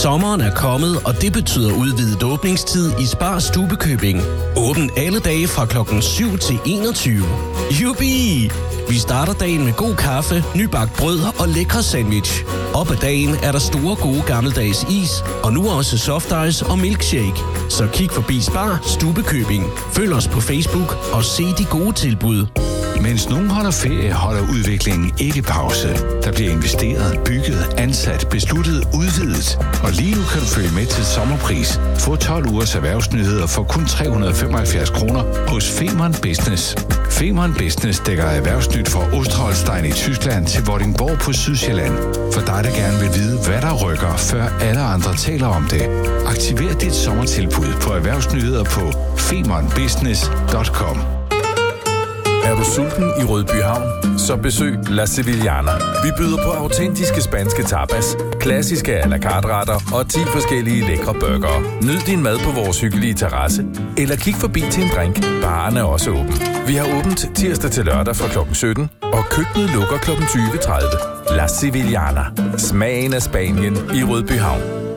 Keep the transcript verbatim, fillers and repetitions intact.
Sommeren er kommet, og det betyder udvidet åbningstid i Spar Stubbekøbing. Åben alle dage fra klokken syv til enogtyve. Jubi! Vi starter dagen med god kaffe, nybagt brød og lækre sandwich. Op ad dagen er der store gode gammeldags is, og nu også soft ice og milkshake. Så kig forbi Spar Stubbekøbing. Følg os på Facebook og se de gode tilbud. Mens nogen holder ferie, holder udviklingen ikke pause. Der bliver investeret, bygget, ansat, besluttet, udvidet. Og lige nu kan du følge med til sommerpris. Få tolv ugers erhvervsnyheder for kun tre hundrede og femoghalvfjerds kroner hos Femern Business. Femern Business dækker erhvervsnyt fra Ostholstein i Tyskland til Vordingborg på Sydsjælland. For dig, der gerne vil vide, hvad der rykker, før alle andre taler om det. Aktiver dit sommertilbud på erhvervsnyheder på femern business punktum com. Er du sulten i Rødby Havn? Så besøg La Sevillana. Vi byder på autentiske spanske tapas, klassiske à la carte retter og ti forskellige lækre burgere. Nyd din mad på vores hyggelige terrasse, eller kig forbi til en drink. Baren er også åben. Vi har åbent tirsdag til lørdag fra klokken sytten, og køkkenet lukker klokken tyve tredive. La Sevillana. Smagen af Spanien i Rødby Havn.